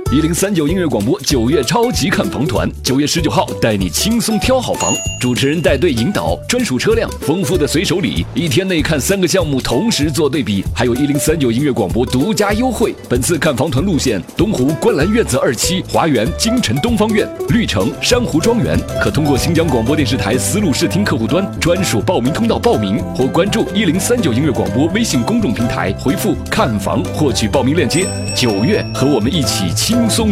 1039音乐广播9月超级看房团，9月19号带你轻松挑好房，主持人带队引导，专属车辆，丰富的随手礼，1天内看3个项目同时做对比，还有1039音乐广播独家优惠。本次看房团路线：东湖观澜院子2期、华园京城东方院、绿城珊瑚庄园，可通过新疆广播电视台丝路视听客户端专属报名通道报名，或关注1039音乐广播微信公众平台，回复看房获取报名链接。9月和我们一起轻松